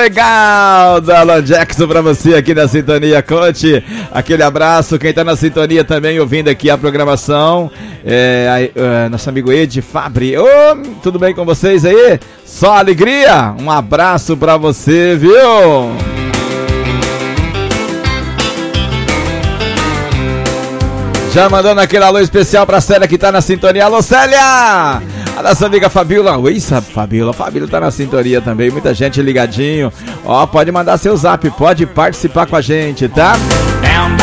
legal da Alan Jackson pra você aqui na Sintonia Coach. Aquele abraço, quem tá na sintonia também ouvindo aqui a programação, nosso amigo Ed Fabri. Tudo bem com vocês aí? Só alegria? Um abraço pra você, viu? Já mandando aquele alô especial pra Célia que tá na sintonia. Alô, Célia! A nossa amiga Fabiola. Oi, Fabiola. Fabiola tá na sintonia também. Muita gente ligadinho. Pode mandar seu zap, pode participar com a gente, tá?